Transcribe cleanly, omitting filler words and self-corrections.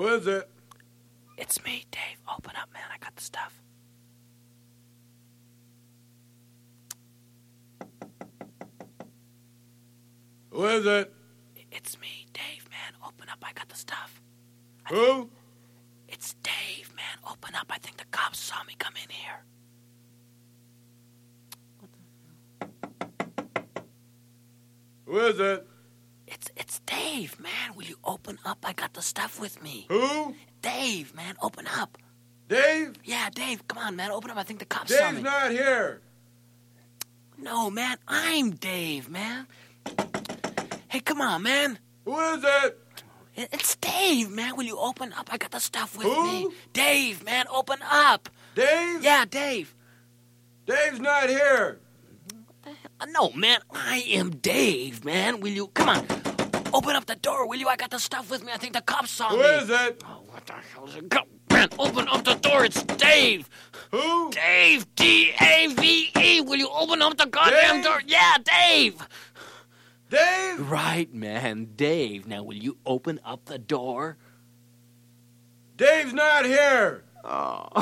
Who is it? It's me, Dave. Open up, man. I got the stuff. Who is it? It's me, Dave, man. Open up. I got the stuff. Who? It's Dave, man. Open up. I think the cops saw me come in here. Who is it? It's Dave, man. Will you open up? I got the stuff with me. Who? Dave, man. Open up. Dave? Yeah, Dave. Come on, man. Open up. I think the cops saw me. Dave's not here. No, man. I'm Dave, man. Hey, come on, man. Who is it? It's Dave, man. Will you open up? I got the stuff with Who? me. Dave, man. Open up. Dave? Yeah, Dave. Dave's not here. No, man. I am Dave, man. Will you... Come on. Open up the door, will you? I got the stuff with me. I think the cops saw me. Who is it? Oh, what the hell is it? Come, man, open up the door. It's Dave. Who? Dave. D-A-V-E. Will you open up the goddamn Dave? door? Yeah, Dave. Dave? Right, man. Dave. Now, will you open up the door? Dave's not here. Oh.